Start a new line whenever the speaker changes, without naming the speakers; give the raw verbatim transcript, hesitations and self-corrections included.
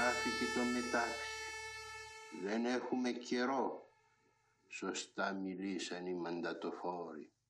Χρυσάφι το μετάξι. Δεν έχουμε καιρό, σωστά μιλήσαν οι μαντατοφόροι.